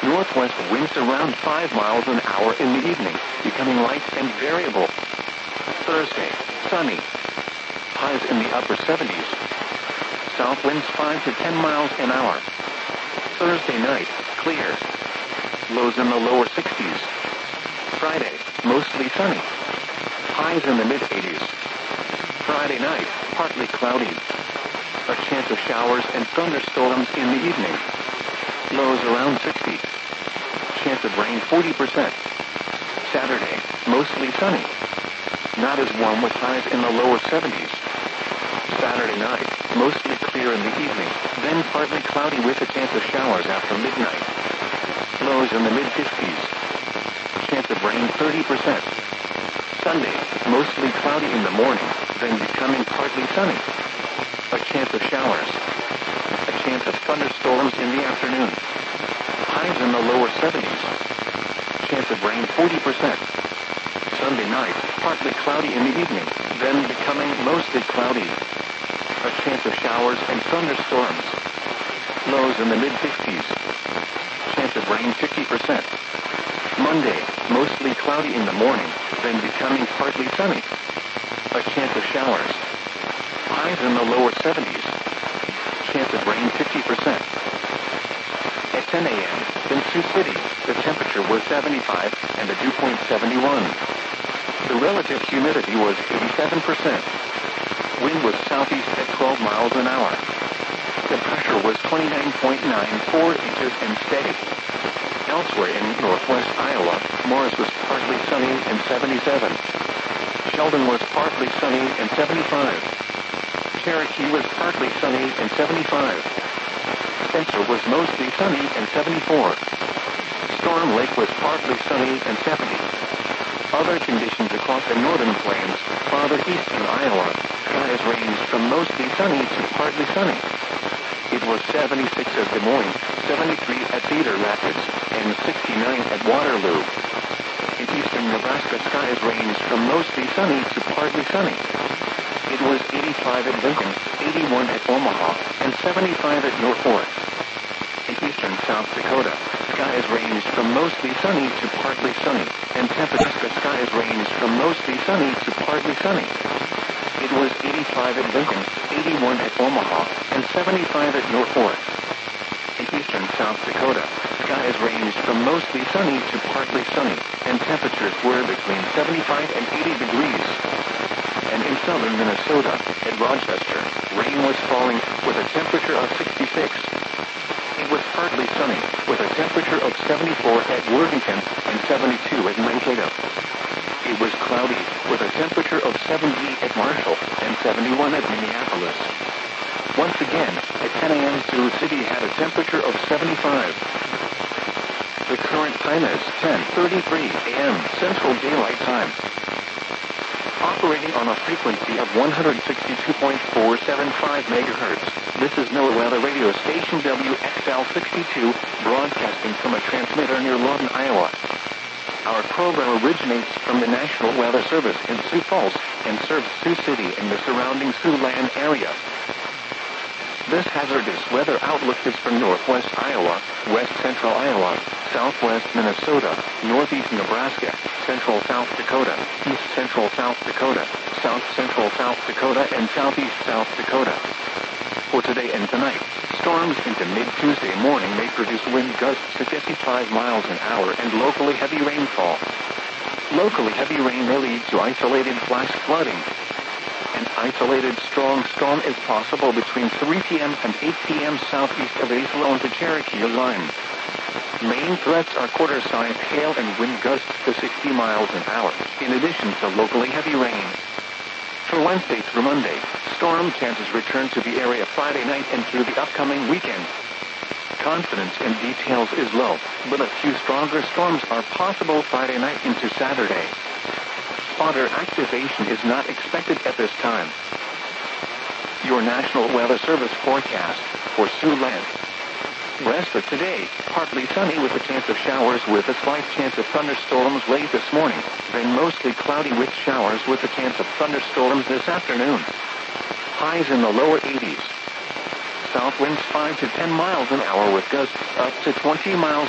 Northwest winds around 5 miles an hour in the evening, becoming light and variable. Thursday, sunny. Highs in the upper 70s. South winds 5 to 10 miles an hour. Thursday night, clear. Lows in the lower 60s. Friday, mostly sunny. Highs in the mid-80s. Friday night, partly cloudy. A chance of showers and thunderstorms in the evening. Lows around 60. Chance of rain 40%. Saturday, mostly sunny. Not as warm with highs in the lower 70s. Saturday night, mostly clear in the evening, then partly cloudy with a chance of showers after midnight. Lows in the mid-50s. Chance of rain 30%. Sunday, mostly cloudy in the morning, then becoming partly sunny. A chance of showers. A chance of thunderstorms in the afternoon. Highs in the lower 70s. Chance of rain 40%. Sunday night, partly cloudy in the evening, then becoming mostly cloudy. A chance of showers and thunderstorms. Lows in the mid-50s. Chance of rain 50%. Monday, mostly cloudy in the morning, then becoming partly sunny. A chance of showers. Highs in the lower 70s. Chance of rain 50%. At 10 a.m., in Sioux City, the temperature was 75 and the dew point 71. The relative humidity was 87%. Wind was southeast at 12 miles an hour. The pressure was 29.94 inches and steady. Elsewhere in northwest Iowa, Morris was partly sunny and 77. Sheldon was partly sunny and 75. Cherokee was partly sunny and 75. Spencer was mostly sunny and 74. Storm Lake was partly sunny and 70. Other conditions across the northern plains, farther east in Iowa, skies ranged from mostly sunny to partly sunny. It was 76 at Des Moines, 73 at Cedar Rapids, and 69 at Waterloo. In eastern Nebraska, skies ranged from mostly sunny to partly sunny. It was 85 at Lincoln, 81 at Omaha, and 75 at Norfolk. In eastern South Dakota, skies ranged from mostly sunny to partly sunny, and Nebraska skies ranged from mostly sunny to partly sunny. It was 85 at Lincoln, 81 at Omaha, and 75 at Norfolk. In eastern South Dakota, skies ranged from mostly sunny to partly sunny, and temperatures were between 75 and 80 degrees. And in southern Minnesota, at Rochester, rain was falling with a temperature of 66. It was partly sunny, with a temperature of 74 at Worthington and 72 at Mankato. It was cloudy, with a temperature of 70 at Marshall and 71 at Minneapolis. Once again, at 10 a.m. Sioux City had a temperature of 75. The current time is 10:33 a.m. Central Daylight Time. Operating on a frequency of 162.475 megahertz, this is NOAA Weather Radio Station WXL62, broadcasting from a transmitter near Lawton, Iowa. Our program originates from the National Weather Service in Sioux Falls and serves Sioux City and the surrounding Siouxland area. This hazardous weather outlook is for northwest Iowa, west central Iowa, southwest Minnesota, northeast Nebraska, central South Dakota, east central South Dakota, south central South Dakota, and southeast South Dakota. For today and tonight, storms into mid-Tuesday morning may produce wind gusts to 55 miles an hour and locally heavy rainfall. Locally heavy rain may lead to isolated flash flooding. An isolated strong storm is possible between 3 p.m. and 8 p.m. southeast of the Islone to Cherokee line. Main threats are quarter-sized hail and wind gusts to 60 miles an hour, in addition to locally heavy rain. For Wednesday through Monday, storm chances return to the area Friday night and through the upcoming weekend. Confidence in details is low, but a few stronger storms are possible Friday night into Saturday. Spotter activation is not expected at this time. Your National Weather Service forecast for Siouxland. Rest of today, partly sunny with a chance of showers with a slight chance of thunderstorms late this morning, then mostly cloudy with showers with a chance of thunderstorms this afternoon. Highs in the lower 80s. South winds 5 to 10 miles an hour with gusts up to 20 miles